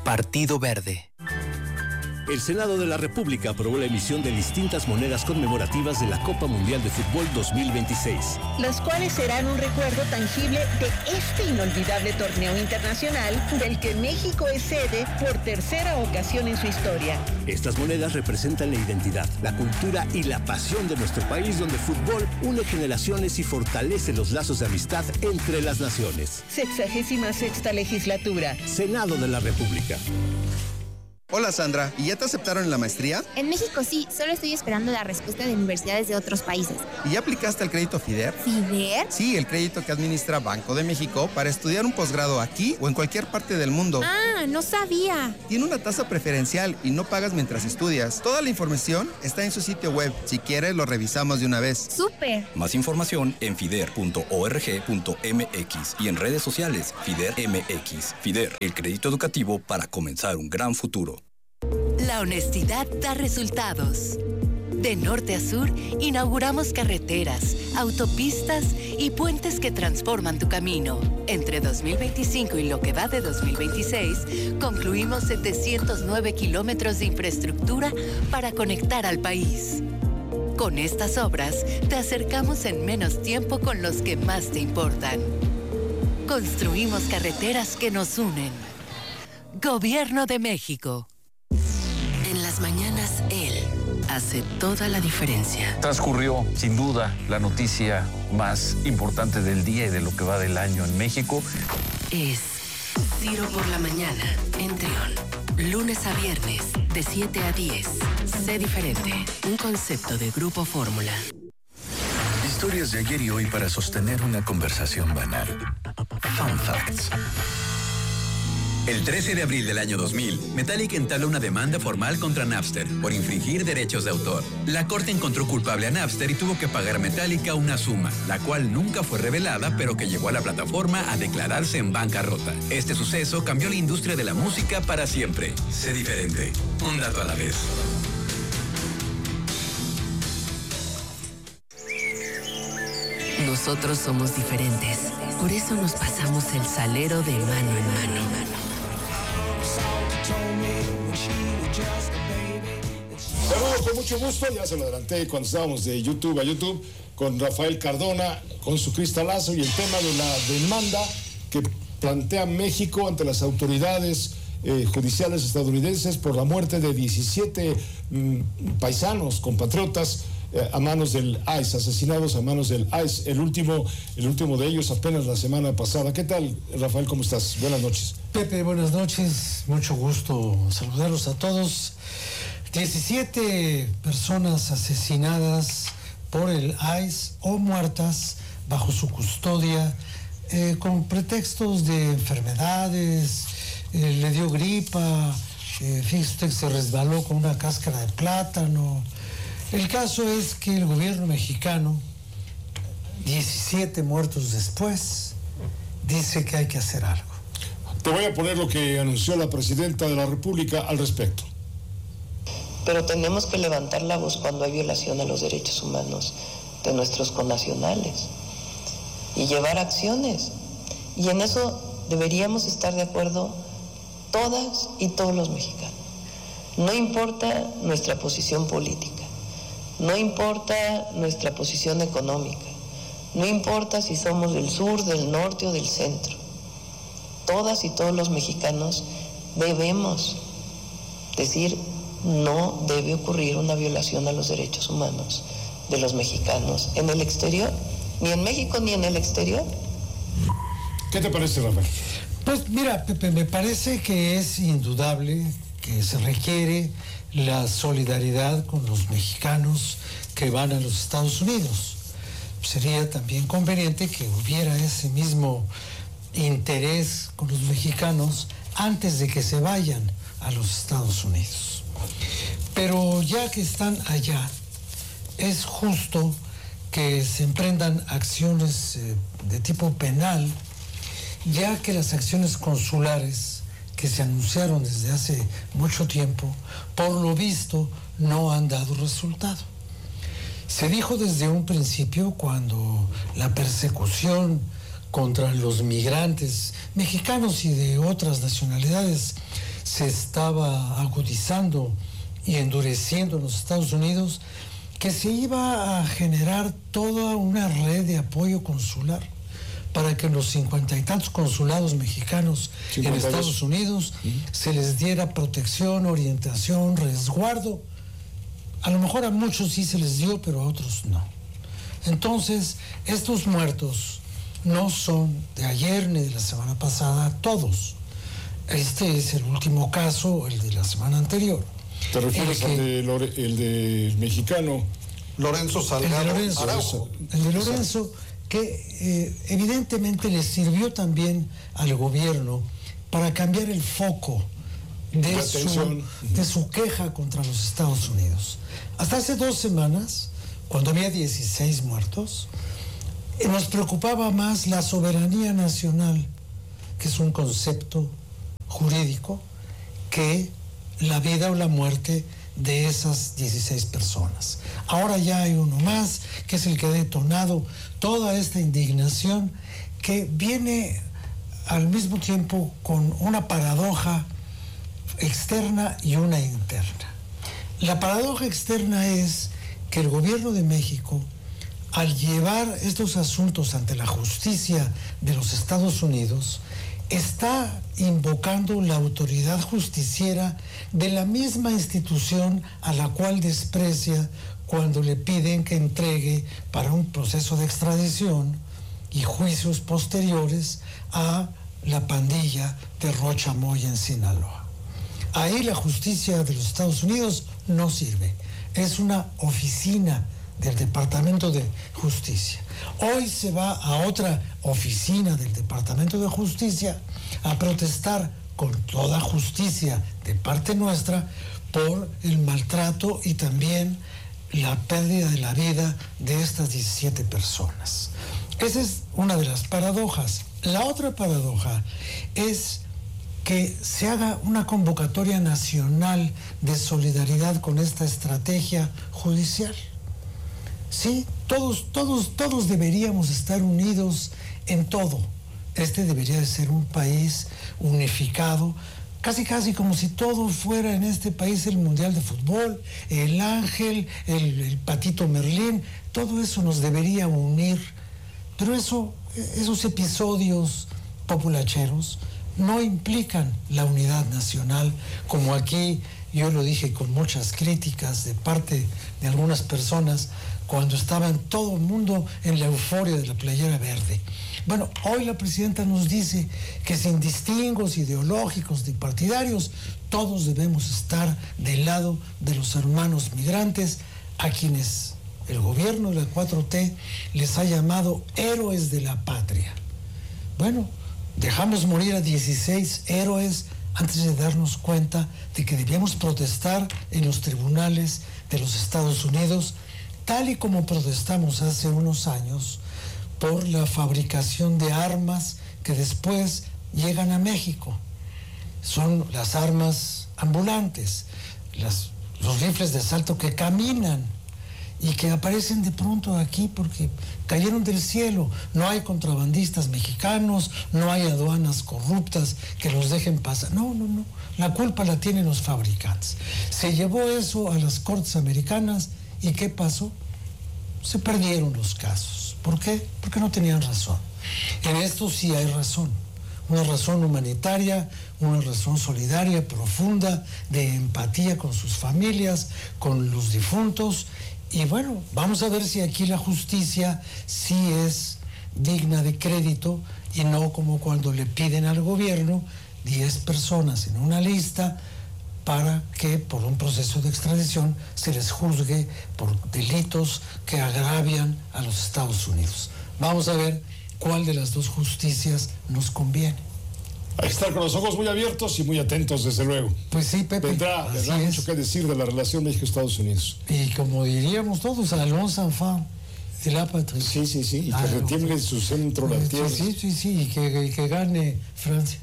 Partido Verde. El Senado de la República aprobó la emisión de distintas monedas conmemorativas de la Copa Mundial de Fútbol 2026. Las cuales serán un recuerdo tangible de este inolvidable torneo internacional del que México es sede por tercera ocasión en su historia. Estas monedas representan la identidad, la cultura y la pasión de nuestro país, donde el fútbol une generaciones y fortalece los lazos de amistad entre las naciones. 66ª legislatura. Senado de la República. Hola Sandra, ¿y ya te aceptaron en la maestría? En México sí, solo estoy esperando la respuesta de universidades de otros países. ¿Y ya aplicaste al crédito FIDER? ¿FIDER? Sí, el crédito que administra Banco de México para estudiar un posgrado aquí o en cualquier parte del mundo. Ah, no sabía. Tiene una tasa preferencial y no pagas mientras estudias. Toda la información está en su sitio web. Si quieres, lo revisamos de una vez. ¡Súper! Más información en fider.org.mx y en redes sociales FIDER MX. FIDER, el crédito educativo para comenzar un gran futuro. La honestidad da resultados. De norte a sur, inauguramos carreteras, autopistas y puentes que transforman tu camino. Entre 2025 y lo que va de 2026, concluimos 709 kilómetros de infraestructura para conectar al país. Con estas obras, te acercamos en menos tiempo con los que más te importan. Construimos carreteras que nos unen. Gobierno de México. En las mañanas, él hace toda la diferencia. Transcurrió, sin duda, la noticia más importante del día y de lo que va del año en México. Es Ciro por la mañana, en Trión. Lunes a viernes, de 7 a 10. Sé diferente. Un concepto de Grupo Fórmula. Historias de ayer y hoy para sostener una conversación banal. Fun Facts. El 13 de abril del año 2000, Metallica entabla una demanda formal contra Napster por infringir derechos de autor. La corte encontró culpable a Napster y tuvo que pagar a Metallica una suma, la cual nunca fue revelada, pero que llevó a la plataforma a declararse en bancarrota. Este suceso cambió la industria de la música para siempre. Sé diferente. Un dato a la vez. Nosotros somos diferentes. Por eso nos pasamos el salero de mano en mano. Saludos con mucho gusto, ya se lo adelanté cuando estábamos de YouTube a YouTube con Rafael Cardona, con su cristalazo y el tema de la demanda que plantea México ante las autoridades judiciales estadounidenses por la muerte de 17 paisanos, compatriotas, a manos del ICE, asesinados a manos del ICE, el último de ellos apenas la semana pasada. ¿Qué tal, Rafael? ¿Cómo estás? Buenas noches. Pepe, buenas noches, mucho gusto saludarlos a todos. 17 personas asesinadas por el ICE o muertas bajo su custodia con pretextos de enfermedades, le dio gripa, fíjese usted que se resbaló con una cáscara de plátano. El caso es que el gobierno mexicano, 17 muertos después, dice que hay que hacer algo. Te voy a poner lo que anunció la presidenta de la República al respecto. Pero tenemos que levantar la voz cuando hay violación a los derechos humanos de nuestros connacionales y llevar acciones. Y en eso deberíamos estar de acuerdo todas y todos los mexicanos. No importa nuestra posición política. No importa nuestra posición económica, no importa si somos del sur, del norte o del centro. Todas y todos los mexicanos debemos decir, no debe ocurrir una violación a los derechos humanos de los mexicanos en el exterior, ni en México ni en el exterior. ¿Qué te parece, Rafael? Pues mira, Pepe, me parece que es indudable que se requiere la solidaridad con los mexicanos que van a los Estados Unidos. Sería también conveniente que hubiera ese mismo interés con los mexicanos antes de que se vayan a los Estados Unidos. Pero ya que están allá, es justo que se emprendan acciones de tipo penal, ya que las acciones consulares que se anunciaron desde hace mucho tiempo, por lo visto, no han dado resultado. Se dijo desde un principio, cuando la persecución contra los migrantes mexicanos y de otras nacionalidades se estaba agudizando y endureciendo en los Estados Unidos, que se iba a generar toda una red de apoyo consular para que los 50 y tantos consulados mexicanos en Estados Unidos se les diera protección, orientación, resguardo. A lo mejor a muchos sí se les dio, pero a otros no. Entonces, estos muertos no son de ayer ni de la semana pasada, todos. Este es el último caso, el de la semana anterior. ¿Te refieres el de mexicano? Lorenzo Salgado Araujo. El de Lorenzo, que evidentemente le sirvió también al gobierno para cambiar el foco de su queja contra los Estados Unidos. Hasta hace 2 semanas, cuando había 16 muertos, nos preocupaba más la soberanía nacional, que es un concepto jurídico, que la vida o la muerte de esas 16 personas. Ahora ya hay uno más, que es el que ha detonado toda esta indignación, que viene al mismo tiempo con una paradoja externa y una interna. La paradoja externa es que el gobierno de México, al llevar estos asuntos ante la justicia de los Estados Unidos, está invocando la autoridad justiciera de la misma institución a la cual desprecia cuando le piden que entregue para un proceso de extradición y juicios posteriores a la pandilla de Rocha Moya en Sinaloa. Ahí la justicia de los Estados Unidos no sirve. Es una oficina del Departamento de Justicia. Hoy se va a otra oficina del Departamento de Justicia a protestar con toda justicia de parte nuestra por el maltrato y también la pérdida de la vida de estas 17 personas. Esa es una de las paradojas. La otra paradoja es que se haga una convocatoria nacional de solidaridad con esta estrategia judicial. Sí, todos deberíamos estar unidos en todo. Este debería de ser un país unificado, casi como si todo fuera en este país el Mundial de Fútbol, el Ángel, el Patito Merlín, todo eso nos debería unir. Pero esos episodios populacheros no implican la unidad nacional, como aquí yo lo dije con muchas críticas de parte de algunas personas, cuando estaba todo el mundo en la euforia de la playera verde. Bueno, hoy la presidenta nos dice que sin distingos ideológicos ni partidarios, todos debemos estar del lado de los hermanos migrantes, a quienes el gobierno de la 4T les ha llamado héroes de la patria. Bueno, dejamos morir a 16 héroes antes de darnos cuenta de que debíamos protestar en los tribunales de los Estados Unidos, tal y como protestamos hace unos años por la fabricación de armas que después llegan a México. Son las armas ambulantes, los rifles de asalto que caminan y que aparecen de pronto aquí porque cayeron del cielo. No hay contrabandistas mexicanos, no hay aduanas corruptas que los dejen pasar. No. La culpa la tienen los fabricantes. Se llevó eso a las cortes americanas y ¿qué pasó? Se perdieron los casos. ¿Por qué? Porque no tenían razón. En esto sí hay razón. Una razón humanitaria, una razón solidaria, profunda, de empatía con sus familias, con los difuntos. Y bueno, vamos a ver si aquí la justicia sí es digna de crédito y no como cuando le piden al gobierno 10 personas en una lista para que por un proceso de extradición se les juzgue por delitos que agravian a los Estados Unidos. Vamos a ver cuál de las dos justicias nos conviene. Hay que estar con los ojos muy abiertos y muy atentos, desde luego. Pues sí, Pepe. Vendrá mucho que decir de la relación México-Estados Unidos. Y como diríamos todos, allons enfants de la patrie. Sí, y que retiemble en su centro la tierra. Sí, y que gane Francia.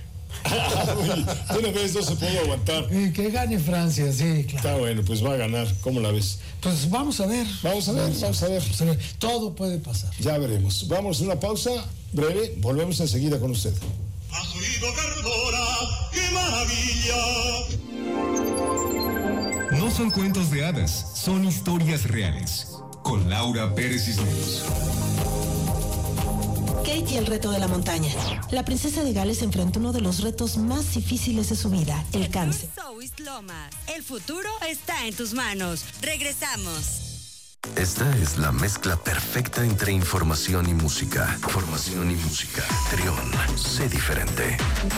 De una vez no se puede aguantar. Que gane Francia, sí, claro. Está bueno, pues va a ganar. ¿Cómo la ves? Pues vamos a ver. Vamos a ver. Todo puede pasar. Ya veremos. Vamos a una pausa breve. Volvemos enseguida con usted. Has oído, Cardona, qué maravilla. maravilla. No son cuentos de hadas, son historias reales. Con Laura Pérez Cisneros. Kate y el reto de la montaña. La princesa de Gales enfrentó uno de los retos más difíciles de su vida, el cáncer. El futuro está en tus manos. Regresamos. Esta es la mezcla perfecta entre información y música. Formación y música. Trión. Sé diferente.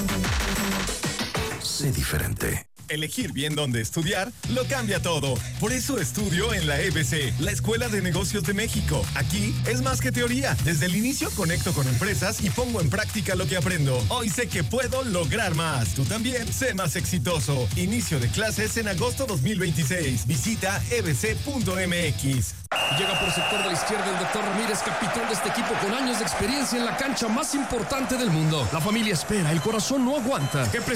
Sé diferente. Elegir bien dónde estudiar lo cambia todo. Por eso estudio en la EBC, la Escuela de Negocios de México. Aquí es más que teoría. Desde el inicio conecto con empresas y pongo en práctica lo que aprendo. Hoy sé que puedo lograr más. Tú también sé más exitoso. Inicio de clases en agosto 2026. Visita ebc.mx. Llega por sector de la izquierda el doctor Ramírez, capitán de este equipo con años de experiencia en la cancha más importante del mundo. La familia espera, el corazón no aguanta.